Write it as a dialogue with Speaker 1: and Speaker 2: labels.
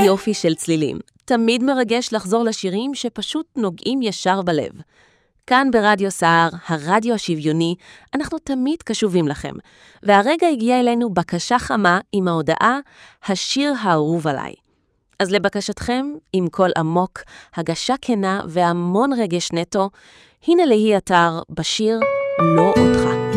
Speaker 1: יופי של צלילים. תמיד מרגש לחזור לשירים שפשוט נוגעים ישר בלב. כאן ברדיו סער, הרדיו השוויוני, אנחנו תמיד קשובים לכם. והרגע הגיע אלינו בקשה חמה עם ההודעה, השיר האהוב עליי. אז לבקשתכם, עם קול עמוק, הגשה כנה והמון רגש נטו, הנה להי אתר בשיר לא אותך.